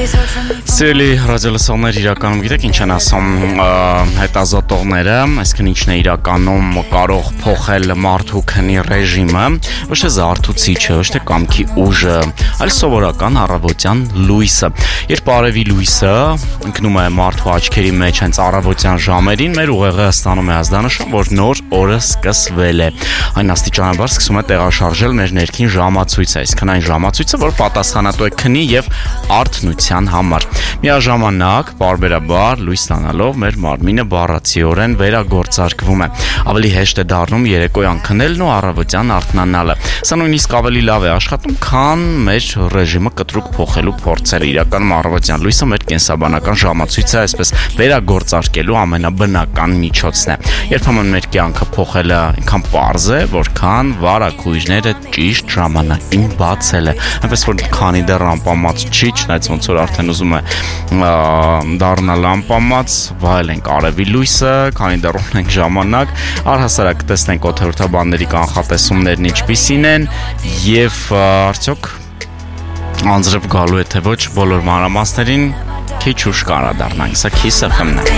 Սիրելի ռադիոլսողներ, իրականում գիտեք ինչ են ասում հետազոտողները, այսինքն ինչն է իրականում կարող փոխել մարդու քնի ռեժիմը, ոչ թե զարթուցիչը, ոչ թե կամքի ուժը, այլ սովորական առավոտյան լույսը։ Երբ արևի լույսը ընկնում է մարդու աչքերի մեջ հենց առավոտյան ժամերին, մեր ուղեղը ստանում է ազդանշան, որ նոր օրը սկսվել է։ Այն աստիճանաբար սկսում է տեղաշարժել մեր ներքին ժամացույցը, այսինքն այն ժամացույցը, որ պատասխանատու է քնի եւ արթնության համար։ Միաժամանակ, պարբերաբար լույս ստանալով մեր մարմինը բառացիորեն վերագործարկվում է։ Ավելի հեշտ է դառնում երեկոյան քնելն ու առավոտյան արթնանալը։ Սա նույնիսկ ավելի լավ է աշխատում, քան մեր ռեժիմը կտրուկ փոխելու փորձերը։ Իրականում առավոտյան լույսը մեր կենսաբանական ժամացույցը այսպես վերագործարկելու ամենաբնական միջոցն է։ Երբեմն մեր կյանքը փոխելը այնքան պարզ է, որքան վարակույրները ճիշտ ժամանակին բացելը։ Այնպես որ քանի դեռ անպամած չի, չնայած ոնց որ արդեն ուզում է դառնալ անպամած, վայելենք արևի լույսը, քանի դեռ ունենք ժամանակ, առհասարակ տեսնենք օդերթաբանների կանխատեսումներն ինչպիսին են եւ արդյոք անձրև գալու է թե ոչ բոլոր մանրամասներին քիչ ուշ կարա դառնանք։ Սա Kiss FM-ն է։